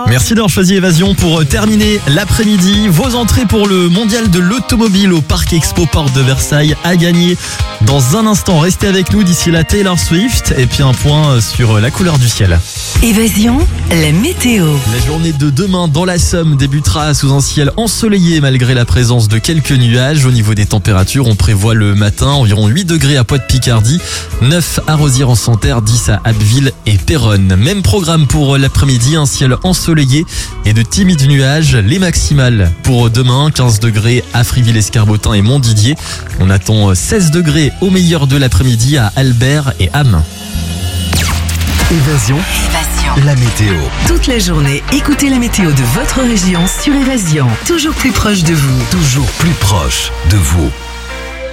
Merci d'avoir choisi Évasion pour terminer l'après-midi. Vos entrées pour le mondial de l'automobile au Parc Expo Porte de Versailles à gagner dans un instant. Restez avec nous, d'ici là Taylor Swift et puis un point sur la couleur du ciel. Évasion, la météo. La journée de demain dans la Somme débutera sous un ciel ensoleillé malgré la présence de quelques nuages. Au niveau des températures, on prévoit le matin environ 8 degrés à Poix-de-Picardie, 9 à Rosières-en-Santerre, 10 à Abbeville et Péronne. Même programme pour l'après-midi, un ciel ensoleillé et de timides nuages. Les maximales pour demain, 15 degrés à Friville-Escarbotin et Montdidier. On attend 16 degrés au meilleur de l'après-midi à Albert et Ham. Évasion, la météo. Toute la journée, écoutez la météo de votre région sur Évasion. Toujours plus proche de vous. Toujours plus proche de vous.